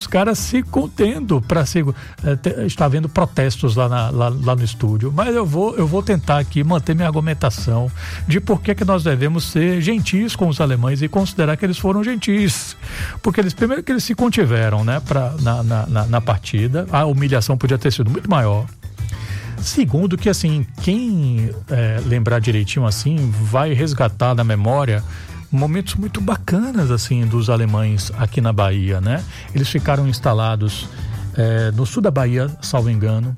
caras se contendo para está havendo protestos lá no estúdio, mas eu vou tentar aqui manter minha argumentação de por que nós devemos ser gentis com os alemães e considerar que eles foram gentis, porque primeiro que eles se contiveram, né, na partida, a humilhação podia ter sido muito maior. Segundo que, assim, quem lembrar direitinho, assim, vai resgatar na memória momentos muito bacanas, assim, dos alemães aqui na Bahia, né? Eles ficaram instalados no sul da Bahia, salvo engano,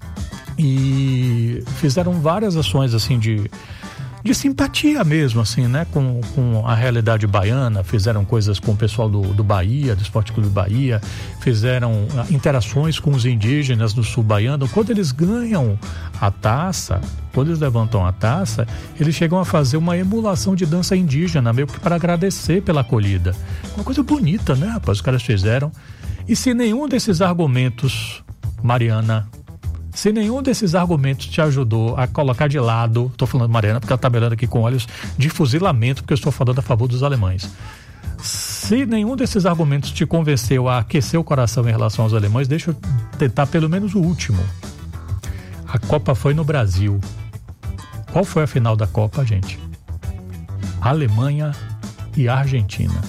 e fizeram várias ações, assim, de simpatia mesmo, assim, né? Com a realidade baiana. Fizeram coisas com o pessoal do Bahia, do Esporte Clube Bahia, fizeram interações com os indígenas do sul baiano. Quando eles ganham a taça, quando eles levantam a taça, eles chegam a fazer uma emulação de dança indígena, meio que para agradecer pela acolhida. Uma coisa bonita, né, rapaz? Os caras fizeram. E se nenhum desses argumentos, Mariana, se nenhum desses argumentos te ajudou a colocar de lado, estou falando Mariana porque ela está me olhando aqui com olhos de fuzilamento, porque eu estou falando a favor dos alemães. Se nenhum desses argumentos te convenceu a aquecer o coração em relação aos alemães, deixa eu tentar pelo menos o último. A Copa foi no Brasil. Qual foi a final da Copa, gente? Alemanha e Argentina.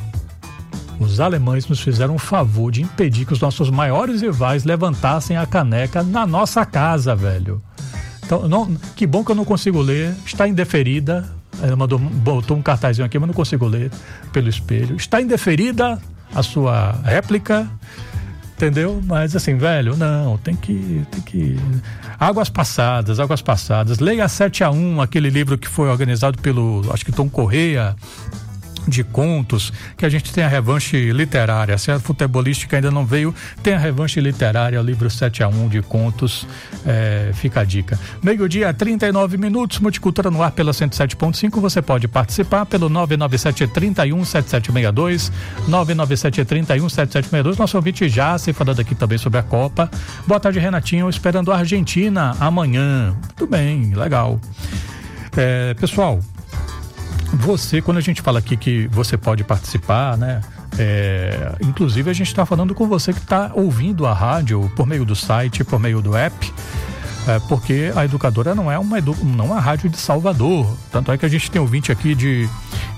Os alemães nos fizeram um favor de impedir que os nossos maiores rivais levantassem a caneca na nossa casa, velho. Então, que bom que eu não consigo ler. Está indeferida. Ela botou um cartazinho aqui, mas não consigo ler pelo espelho. Está indeferida a sua réplica, entendeu? Mas assim, velho, não, tem que... Águas passadas. Leia 7-1, aquele livro que foi organizado pelo, acho que Tom Correia, de contos, que a gente tem a revanche literária. Se a futebolística ainda não veio, tem a revanche literária, o livro 7-1 de contos, fica a dica. 12:39, Multicultura no ar pela 107.5, você pode participar pelo 997-31-7762, 997-31-7762, nosso ouvinte já se falando aqui também sobre a Copa. Boa tarde, Renatinho, esperando a Argentina amanhã. Muito bem, legal. Pessoal, quando a gente fala aqui que você pode participar, né? Inclusive a gente está falando com você que está ouvindo a rádio por meio do site, por meio do app, porque a Educadora não é uma rádio de Salvador. Tanto é que a gente tem ouvinte aqui de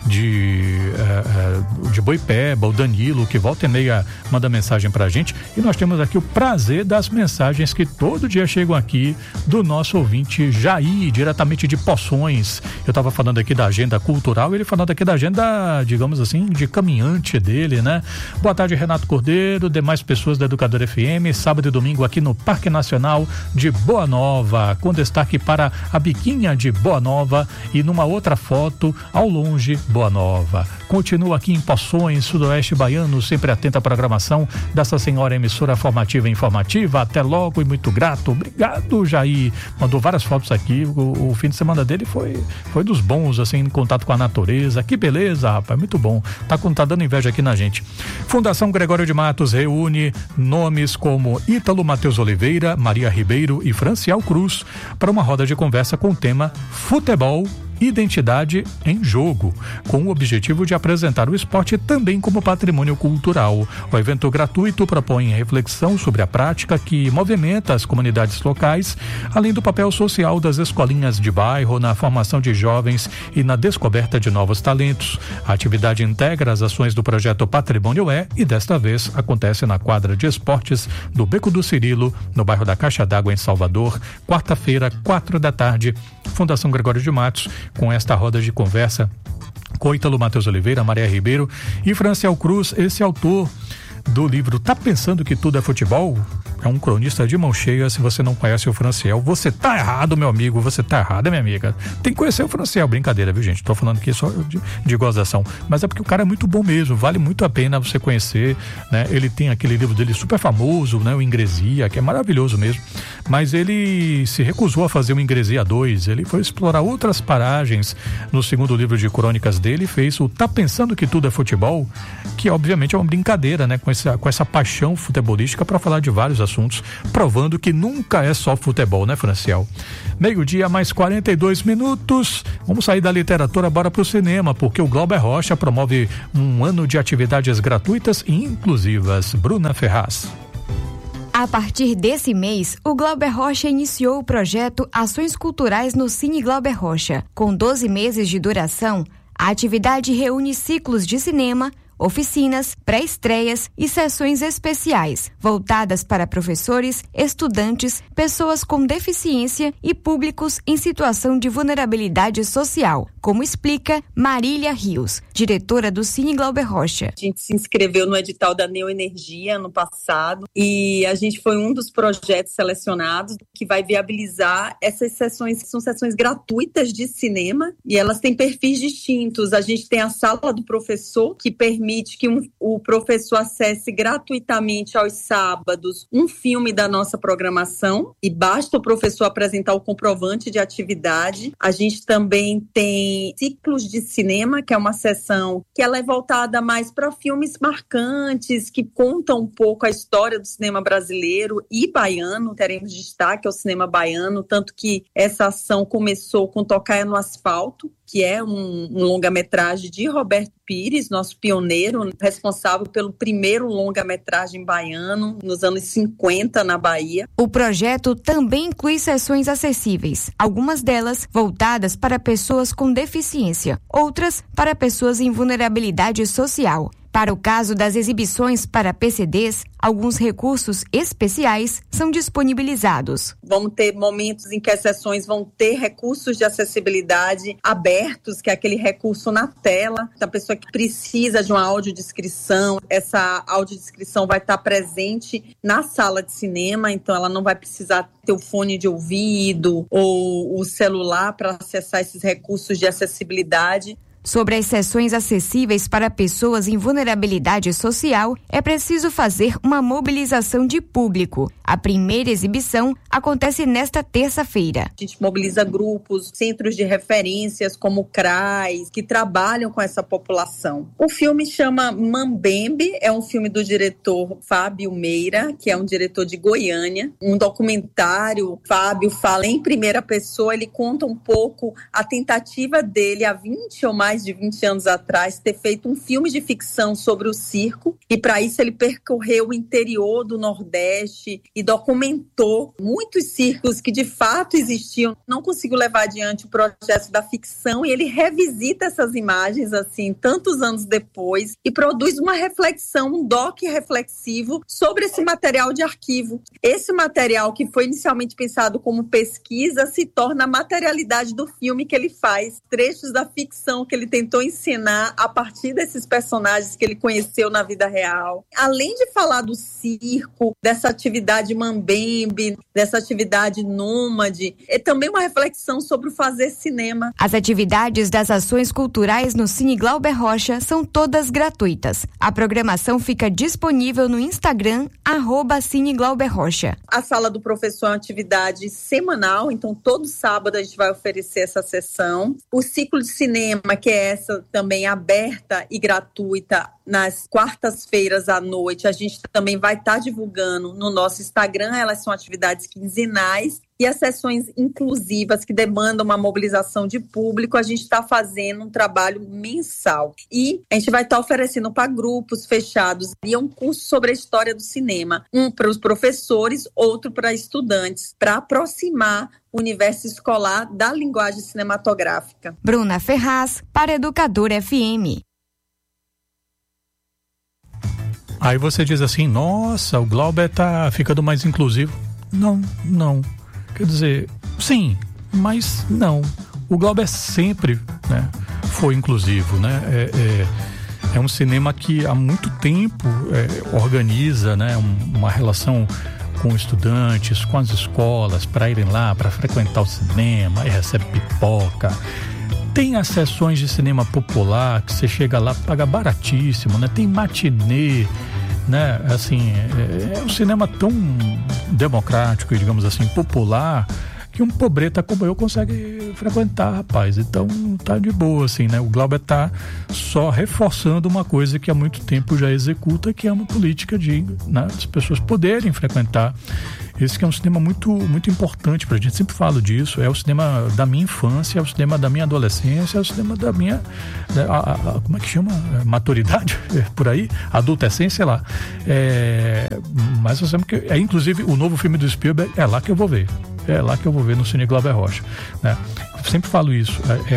Boipeba, o Danilo, que volta e meia manda mensagem pra gente, e nós temos aqui o prazer das mensagens que todo dia chegam aqui do nosso ouvinte Jair, diretamente de Poções. Eu tava falando aqui da agenda cultural, ele falando aqui da agenda, digamos assim, de caminhante dele, né? Boa tarde, Renato Cordeiro, demais pessoas da Educadora FM, sábado e domingo aqui no Parque Nacional de Boa Nova, com destaque para a biquinha de Boa Nova e numa outra foto, ao longe, Boa Nova. Continua aqui em Poções, Sudoeste Baiano, sempre atenta à programação dessa senhora emissora formativa e informativa. Até logo e muito grato. Obrigado, Jair. Mandou várias fotos aqui. O fim de semana dele foi dos bons, assim, em contato com a natureza. Que beleza, rapaz, muito bom. Tá dando inveja aqui na gente. Fundação Gregório de Matos reúne nomes como Ítalo Matheus Oliveira, Maria Ribeiro e Franciel Cruz para uma roda de conversa com o tema Futebol, Identidade em Jogo, com o objetivo de apresentar o esporte também como patrimônio cultural. O evento gratuito propõe reflexão sobre a prática que movimenta as comunidades locais, além do papel social das escolinhas de bairro na formação de jovens e na descoberta de novos talentos. A atividade integra as ações do projeto Patrimônio e desta vez acontece na quadra de esportes do Beco do Cirilo, no bairro da Caixa d'Água, em Salvador, quarta-feira, 16h. Fundação Gregório de Matos, com esta roda de conversa com Ítalo Matheus Oliveira, Maria Ribeiro e Franciel Cruz, esse autor do livro Tá Pensando que Tudo é Futebol? É um cronista de mão cheia. Se você não conhece o Franciel, você tá errado, meu amigo, você tá errada, minha amiga. Tem que conhecer o Franciel, brincadeira, viu, gente? Tô falando aqui só de gozação, mas é porque o cara é muito bom mesmo, vale muito a pena você conhecer, né? Ele tem aquele livro dele super famoso, né? O Ingresia, que é maravilhoso mesmo, mas ele se recusou a fazer o Ingresia 2, ele foi explorar outras paragens no segundo livro de crônicas dele, fez o Tá Pensando que Tudo é Futebol, que obviamente é uma brincadeira, né? Com essa paixão futebolística para falar de vários assuntos assuntos, provando que nunca é só futebol, né, Franciel? 12:00 mais 42 minutos. Vamos sair da literatura, bora pro cinema, porque o Glauber Rocha promove um ano de atividades gratuitas e inclusivas. Bruna Ferraz. A partir desse mês, o Glauber Rocha iniciou o projeto Ações Culturais no Cine Glauber Rocha. Com 12 meses de duração, a atividade reúne ciclos de cinema, oficinas, pré-estreias e sessões especiais, voltadas para professores, estudantes, pessoas com deficiência e públicos em situação de vulnerabilidade social, como explica Marília Rios, diretora do Cine Glauber Rocha. A gente se inscreveu no edital da Neoenergia ano passado e a gente foi um dos projetos selecionados que vai viabilizar essas sessões, que são sessões gratuitas de cinema e elas têm perfis distintos. A gente tem a sala do professor, que permite que o professor acesse gratuitamente aos sábados um filme da nossa programação e basta o professor apresentar o comprovante de atividade. A gente também tem ciclos de cinema, que é uma sessão que ela é voltada mais para filmes marcantes, que contam um pouco a história do cinema brasileiro e baiano. Teremos destaque ao cinema baiano, tanto que essa ação começou com Tocaia no Asfalto, que é um longa-metragem de Roberto Pires, nosso pioneiro, responsável pelo primeiro longa-metragem baiano nos anos 50 na Bahia. O projeto também inclui sessões acessíveis, algumas delas voltadas para pessoas com deficiência, outras para pessoas em vulnerabilidade social. Para o caso das exibições para PCDs, alguns recursos especiais são disponibilizados. Vamos ter momentos em que as sessões vão ter recursos de acessibilidade abertos, que é aquele recurso na tela. A pessoa que precisa de uma audiodescrição, essa audiodescrição vai estar presente na sala de cinema, então ela não vai precisar ter o fone de ouvido ou o celular para acessar esses recursos de acessibilidade. Sobre as sessões acessíveis para pessoas em vulnerabilidade social, é preciso fazer uma mobilização de público. A primeira exibição acontece nesta terça-feira. A gente mobiliza grupos, centros de referências como o CRAS, que trabalham com essa população. O filme chama Mambembe, é um filme do diretor Fábio Meira, que é um diretor de Goiânia. Um documentário, Fábio fala em primeira pessoa, ele conta um pouco a tentativa dele há 20 ou mais de 20 anos atrás, ter feito um filme de ficção sobre o circo, e para isso ele percorreu o interior do Nordeste e documentou muitos circos que de fato existiam. Não conseguiu levar adiante o projeto da ficção e ele revisita essas imagens assim, tantos anos depois, e produz uma reflexão, um doc reflexivo sobre esse material de arquivo. Esse material, que foi inicialmente pensado como pesquisa, se torna a materialidade do filme que ele faz, trechos da ficção que ele tentou ensinar a partir desses personagens que ele conheceu na vida real. Além de falar do circo, dessa atividade mambembe, dessa atividade nômade, é também uma reflexão sobre o fazer cinema. As atividades das ações culturais no Cine Glauber Rocha são todas gratuitas. A programação fica disponível no Instagram, @Cine Glauber Rocha. A sala do professor é uma atividade semanal, então todo sábado a gente vai oferecer essa sessão. O ciclo de cinema, que é essa também aberta e gratuita, nas quartas-feiras à noite, a gente também vai estar divulgando no nosso Instagram. Elas são atividades quinzenais. E as sessões inclusivas, que demandam uma mobilização de público, a gente está fazendo um trabalho mensal. E a gente vai estar oferecendo para grupos fechados e um curso sobre a história do cinema. Um para os professores, outro para estudantes, para aproximar o universo escolar da linguagem cinematográfica. Bruna Ferraz, para Educador FM. Aí você diz assim, nossa, o Glauber tá ficando mais inclusivo. Não. Quer dizer, sim, mas não. O Glauber sempre, né, foi inclusivo, né? É um cinema que há muito tempo organiza, né, uma relação com estudantes, com as escolas, para irem lá, para frequentar o cinema, e recebe pipoca. Tem as sessões de cinema popular, que você chega lá, paga baratíssimo, né? Tem matinê, né? Assim, é um cinema tão democrático e, digamos assim, popular, que que um pobreta como eu consegue frequentar, rapaz. Então tá de boa, assim, né? O Glauber tá só reforçando uma coisa que há muito tempo já executa, que é uma política de, né, as pessoas poderem frequentar. Esse que é um cinema muito, muito importante pra gente, sempre falo disso, é o cinema da minha infância, é o cinema da minha adolescência, é o cinema da minha, como é que chama? Maturidade, por aí, adultescência, sei lá. Mas eu sei que, inclusive, o novo filme do Spielberg, é lá que eu vou ver. É lá que eu vou ver no Cine Glauber Rocha, né? Eu sempre falo isso, é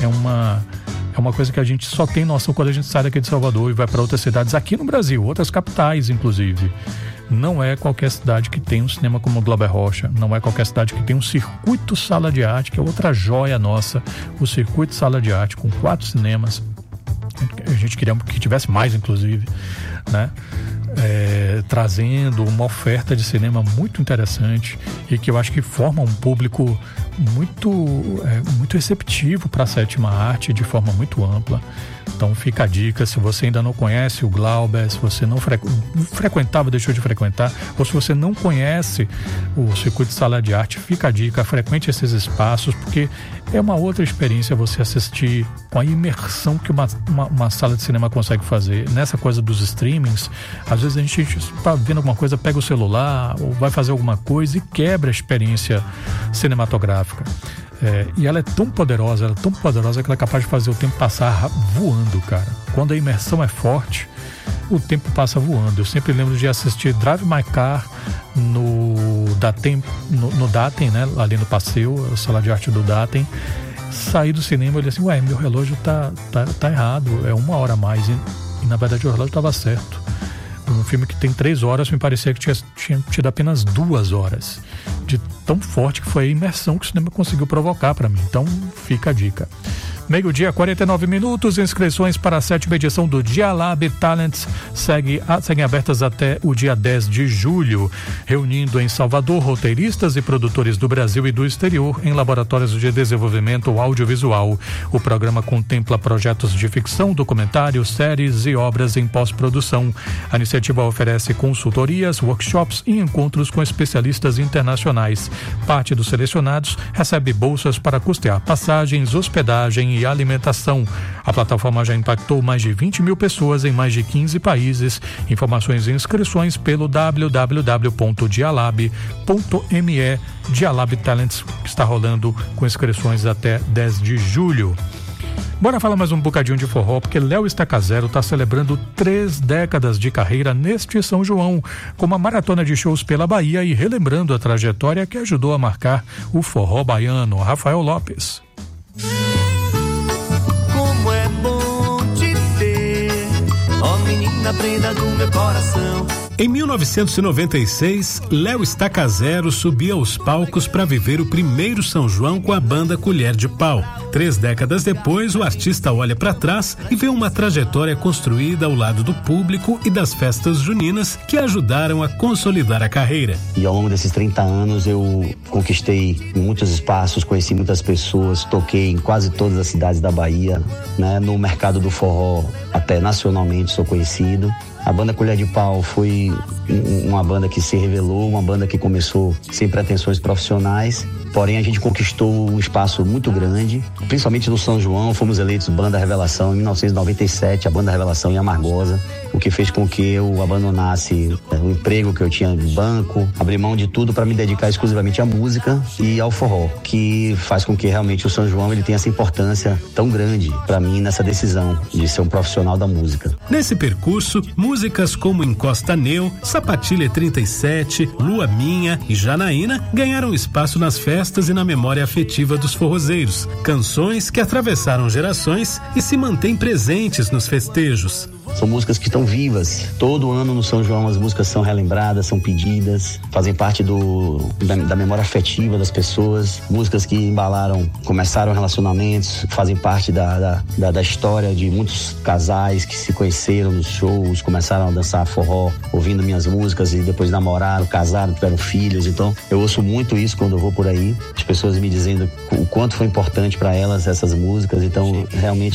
uma coisa que a gente só tem noção quando a gente sai daqui de Salvador e vai para outras cidades aqui no Brasil, outras capitais, inclusive. Não é qualquer cidade que tem um cinema como o Glauber Rocha, não é qualquer cidade que tem um circuito sala de arte, que é outra joia nossa, o circuito sala de arte com 4 cinemas. A gente queria que tivesse mais, inclusive, né? Trazendo uma oferta de cinema muito interessante e que eu acho que forma um público muito receptivo para a sétima arte de forma muito ampla. Então fica a dica, se você ainda não conhece o Glauber, se você não frequentava, deixou de frequentar, ou se você não conhece o circuito de sala de arte, fica a dica, frequente esses espaços, porque é uma outra experiência você assistir com a imersão que uma sala de cinema consegue fazer. Nessa coisa dos streamings, às vezes a gente está vendo alguma coisa, pega o celular ou vai fazer alguma coisa e quebra a experiência cinematográfica. E ela é tão poderosa que ela é capaz de fazer o tempo passar voando, cara. Quando a imersão é forte, o tempo passa voando. Eu sempre lembro de assistir Drive My Car no Datem, né? Ali no Passeio, a sala de arte do Datem. Saí do cinema e olhei assim, meu relógio tá errado, é 1 hora a mais. E na verdade o relógio estava certo. Um filme que tem 3 horas, me parecia que tinha tido apenas 2 horas. De tão forte que foi a imersão que o cinema conseguiu provocar para mim. Então, fica a dica. 12:49, inscrições para a 7ª edição do Dialab Talents seguem abertas até o dia 10 de julho, reunindo em Salvador roteiristas e produtores do Brasil e do exterior em laboratórios de desenvolvimento audiovisual. O programa contempla projetos de ficção, documentários, séries e obras em pós-produção. A iniciativa oferece consultorias, workshops e encontros com especialistas internacionais. Parte dos selecionados recebe bolsas para custear passagens, hospedagem e alimentação. A plataforma já impactou mais de 20 mil pessoas em mais de 15 países. Informações e inscrições pelo www.dialab.me. Dialab Talents está rolando com inscrições até 10 de julho. Bora falar mais um bocadinho de forró, porque Léo Stacazero está celebrando 3 décadas de carreira neste São João, com uma maratona de shows pela Bahia e relembrando a trajetória que ajudou a marcar o forró baiano. Rafael Lopes. Como é bom te ter, ó menina prenda do meu coração. Em 1996, Léo Stacazero subia aos palcos para viver o primeiro São João com a banda Colher de Pau. 3 décadas depois, o artista olha para trás e vê uma trajetória construída ao lado do público e das festas juninas que ajudaram a consolidar a carreira. E ao longo desses 30 anos eu conquistei muitos espaços, conheci muitas pessoas, toquei em quase todas as cidades da Bahia, né? No mercado do forró, até nacionalmente sou conhecido. A banda Colher de Pau foi uma banda que se revelou, uma banda que começou sem pretensões profissionais, porém a gente conquistou um espaço muito grande, principalmente no São João. Fomos eleitos Banda Revelação em 1997, a Banda Revelação em Amargosa, o que fez com que eu abandonasse o emprego que eu tinha no banco, abri mão de tudo para me dedicar exclusivamente à música e ao forró, que faz com que realmente o São João ele tenha essa importância tão grande para mim nessa decisão de ser um profissional da música. Nesse percurso, músicas como Encosta Neu, Sapatilha 37, Lua Minha e Janaína ganharam espaço nas festas e na memória afetiva dos forrozeiros. Canções que atravessaram gerações e se mantêm presentes nos festejos. São músicas que estão vivas. Todo ano no São João as músicas são relembradas, são pedidas, fazem parte da memória afetiva das pessoas. Músicas que embalaram, começaram relacionamentos, fazem parte da história de muitos casais que se conheceram nos shows, começaram a dançar forró, ouvindo minhas músicas e depois namoraram, casaram, tiveram filhos. Então eu ouço muito isso quando eu vou por aí, as pessoas me dizendo o quanto foi importante para elas essas músicas. Então realmente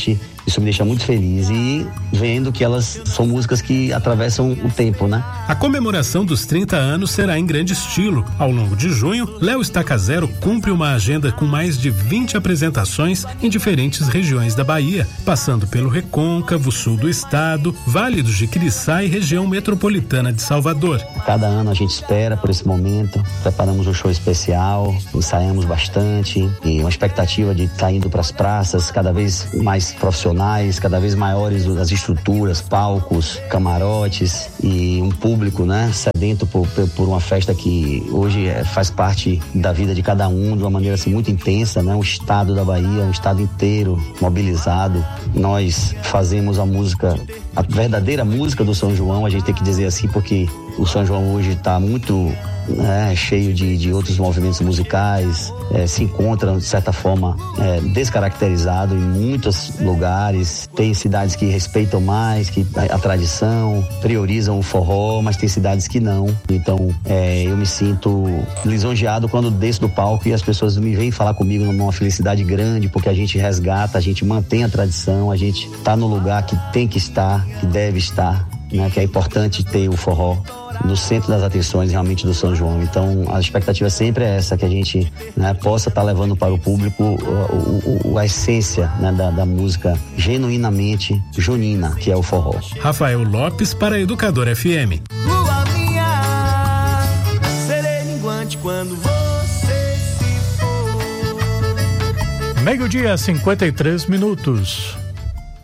Isso me deixa muito feliz e vendo que elas são músicas que atravessam o tempo, né? A comemoração dos 30 anos será em grande estilo. Ao longo de junho, Léo Estaca Zero cumpre uma agenda com mais de 20 apresentações em diferentes regiões da Bahia, passando pelo Recôncavo, sul do estado, Vale do Jiquiriçá e região metropolitana de Salvador. Cada ano a gente espera por esse momento, preparamos um show especial, ensaiamos bastante e uma expectativa de estar indo para as praças cada vez mais profissionais, cada vez maiores as estruturas, palcos, camarotes e um público, né, sedento por uma festa que hoje faz parte da vida de cada um de uma maneira assim, muito intensa, né? O estado da Bahia, um estado inteiro mobilizado. Nós fazemos a música, a verdadeira música do São João, a gente tem que dizer assim, porque o São João hoje está muito cheio de outros movimentos musicais, se encontra de certa forma descaracterizado em muitos lugares. Tem cidades que respeitam mais que a tradição, priorizam o forró, mas tem cidades que não. Então eu me sinto lisonjeado quando desço do palco e as pessoas me vêm falar comigo numa felicidade grande, porque a gente resgata, a gente mantém a tradição, a gente está no lugar que tem que estar, que deve estar, né? Que é importante ter o forró no centro das atenções realmente do São João. Então a expectativa sempre é essa, que a gente, né, possa estar levando para o público a essência, né, da música genuinamente junina, que é o forró. Rafael Lopes para Educador FM. Lua minha, serei minguante quando você se for. Meio-dia, 53 minutos.